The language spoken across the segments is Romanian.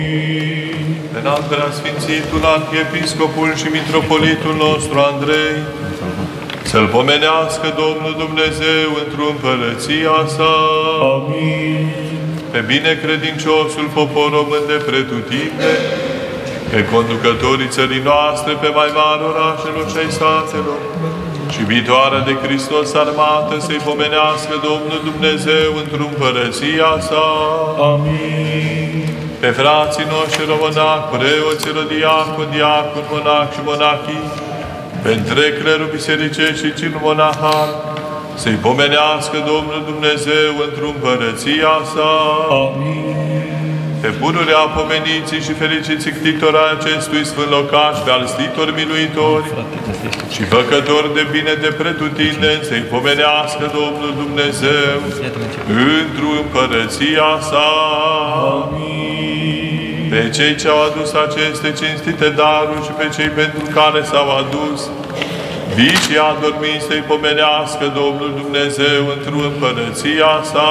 Înaltă Sfințitul Arhiepiscopul și Mitropolitul nostru Andrei, să-L pomenească Domnul Dumnezeu într-o împărăția sa. Amin. Pe binecredinciosul popor român de pretutinde, pe conducătorii țării noastre, pe mai mari orașelor și ai satelor, și viitoarea de Hristos armată, să-i pomenească Domnul Dumnezeu într-o împărăția sa. Amin. Pe frații noștri românac, preoți, diacon, diacon, monac și monachii, pe întreg clerul bisericesc și cin monahal, să-i pomenească Domnul Dumnezeu într-o împărăția sa. Amin. Pe pururea pomeniții și fericiții ctitori acestui sfânt locaș, pe al stitori miluitori și făcători de bine de pretutindeni, să-i pomenească Domnul Dumnezeu într-o împărăția sa. Amin. Pe cei ce au adus aceste cinstite daruri și pe cei pentru care s-au adus, vii și adormiți, să-i pomenească Domnul Dumnezeu într-o împărăția sa.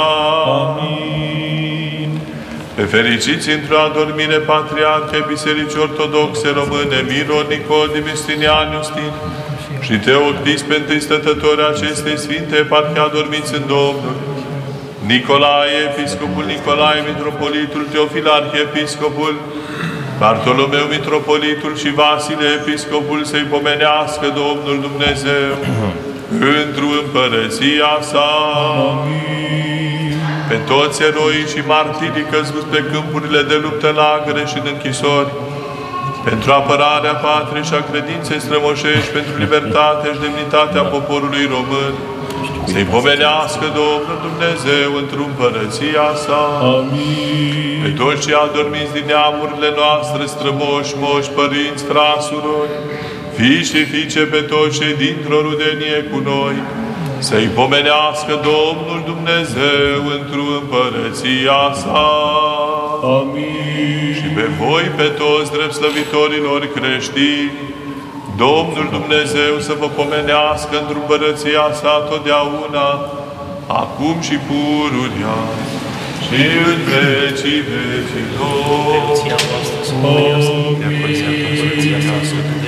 Amin. Pe fericiți într-o adormire patriarhe Bisericii Ortodoxe Române, Miror, Nicodim, Justinian, Iustin și Teoctis, pentru stătători acestei sfinte eparhii adormiți în Domnul, Nicolae, Episcopul Nicolae, Mitropolitul Teofil, Arhiepiscopul, Bartolomeu, Mitropolitul și Vasile, Episcopul, să-i pomenească Domnul Dumnezeu într-o împărăția sa. Amin. Pe toți eroii și martirii căzuți pe câmpurile de luptă lagăre și în închisori, pentru apărarea patriei și a credinței strămoșești, pentru libertatea și demnitatea poporului român, să-i pomenească Domnul Dumnezeu într-o împărăția sa. Amin. Pe toți cei adormiți din neamurile noastre, strămoși, moși, părinți, frați, surori, fii și fiice, pe toți cei dintr-o rudenie cu noi, să-i pomenească Domnul Dumnezeu într-o împărăția sa. Amin. Și pe voi, pe toți drept slăvitorilor creștini, Domnul Dumnezeu să vă pomenească într-o împărăția sa totdeauna, acum și pururea, și în vecii vecilor. Amin.